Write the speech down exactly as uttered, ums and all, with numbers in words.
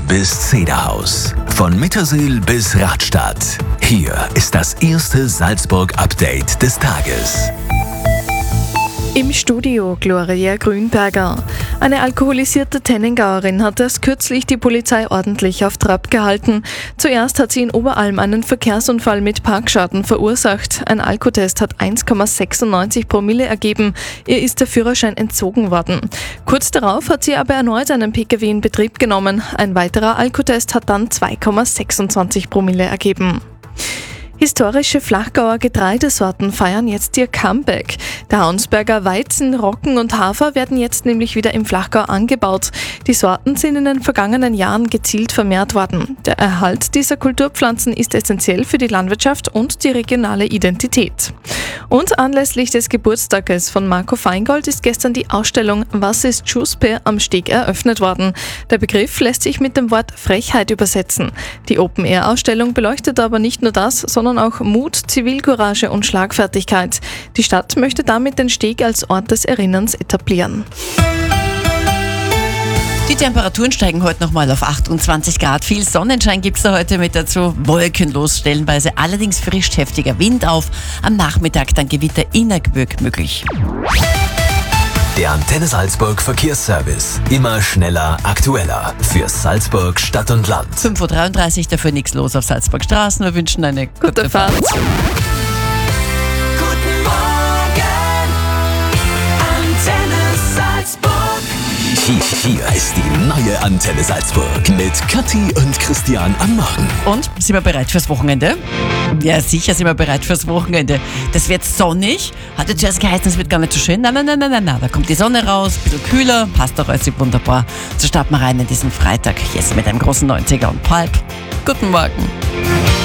bis Zederhaus. Von Mittersill bis Radstadt. Hier ist das erste Salzburg-Update des Tages. Im Studio Gloria Grünberger. Eine alkoholisierte Tennengauerin hat erst kürzlich die Polizei ordentlich auf Trab gehalten. Zuerst hat sie in Oberalm einen Verkehrsunfall mit Parkschaden verursacht. Ein Alkotest hat eins Komma sechsundneunzig Promille ergeben. Ihr ist der Führerschein entzogen worden. Kurz darauf hat sie aber erneut einen Pkw in Betrieb genommen. Ein weiterer Alkotest hat dann zwei Komma sechsundzwanzig Promille ergeben. Historische Flachgauer Getreidesorten feiern jetzt ihr Comeback. Der Haunsberger Weizen, Roggen und Hafer werden jetzt nämlich wieder im Flachgau angebaut. Die Sorten sind in den vergangenen Jahren gezielt vermehrt worden. Der Erhalt dieser Kulturpflanzen ist essentiell für die Landwirtschaft und die regionale Identität. Und anlässlich des Geburtstages von Marco Feingold ist gestern die Ausstellung Was ist Schuspe am Steg eröffnet worden. Der Begriff lässt sich mit dem Wort Frechheit übersetzen. Die Open-Air-Ausstellung beleuchtet aber nicht nur das, sondern auch Mut, Zivilcourage und Schlagfertigkeit. Die Stadt möchte damit den Steg als Ort des Erinnerns etablieren. Die Temperaturen steigen heute nochmal auf achtundzwanzig Grad. Viel Sonnenschein gibt es da heute mit dazu. Wolkenlos stellenweise, allerdings frisch heftiger Wind auf. Am Nachmittag dann Gewitter innergebirg möglich. Der Antenne Salzburg Verkehrsservice. Immer schneller, aktueller. Für Salzburg, Stadt und Land. fünf Uhr dreiunddreißig, dafür nichts los auf Salzburg Straßen. Wir wünschen eine gute, Gute Fahrt. Fahrt. Guten Morgen, Antenne Salzburg. Hier, hier ist die neue Antenne Salzburg mit Kathi und Christian am Morgen. Und, sind wir bereit fürs Wochenende? Ja, sicher sind wir bereit fürs Wochenende. Das wird sonnig. Hatte zuerst geheißen, es wird gar nicht so schön. Nein, nein, nein, nein, nein, nein. Da kommt die Sonne raus, ein bisschen kühler, passt doch alles wunderbar. So starten wir rein in diesen Freitag. Jetzt mit einem großen neunziger und Palp. Guten Morgen.